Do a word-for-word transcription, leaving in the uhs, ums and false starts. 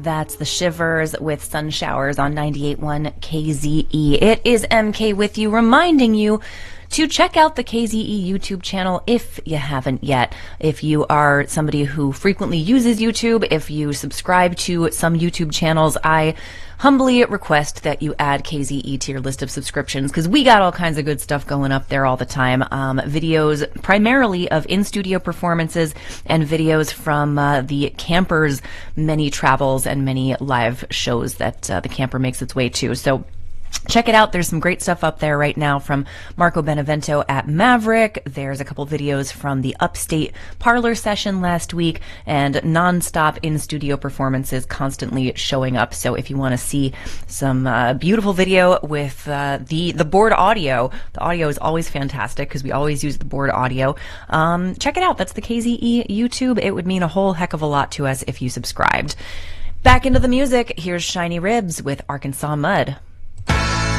That's The Shivers with Sun Showers on ninety-eight point one K Z E. It is M K with you, reminding you to check out the K Z E YouTube channel if you haven't yet. If you are somebody who frequently uses YouTube, if you subscribe to some YouTube channels, I humbly request that you add K Z E to your list of subscriptions, because we got all kinds of good stuff going up there all the time. Um, videos primarily of in-studio performances and videos from uh, the camper's many travels and many live shows that uh, the camper makes its way to. So check it out. There's some great stuff up there right now from Marco Benevento at Maverick. There's a couple videos from the Upstate Parlor session last week, and non-stop in-studio performances constantly showing up. So if you want to see some uh, beautiful video with uh, the, the board audio, the audio is always fantastic because we always use the board audio. Um, check it out. That's the K Z E YouTube. It would mean a whole heck of a lot to us if you subscribed. Back into the music. Here's Shiny Ribs with Arkansas Mud.